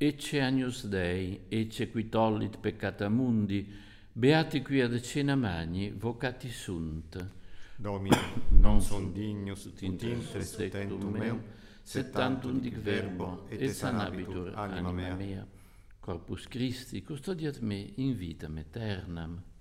Ecce Agnus Dei, ecce qui tollit peccata mundi, beati qui ad cena magni, vocati sunt. Domine, Non son dignus ut intre sustentum meum, sed tantum dic verbo, et sanabitur anima mea. Corpus Christi, custodiat me in vitam aeternam.